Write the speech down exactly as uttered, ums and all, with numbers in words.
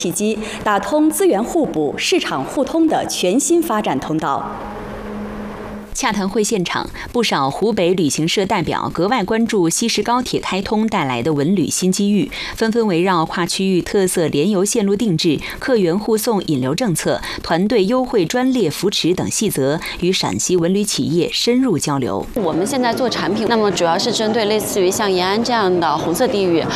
契机，打通资源互补、市场互通的全新发展通道。 洽谈会现场，不少湖北旅行社代表格外关注西石高铁开通带来的文旅新机遇，纷纷围绕跨区域特色联游线路定制、客源护送引流政策、团队优惠专列扶持等细则，与陕西文旅企业深入交流。 我们现在做产品，那么主要是针对类似于像延安这样的红色地域，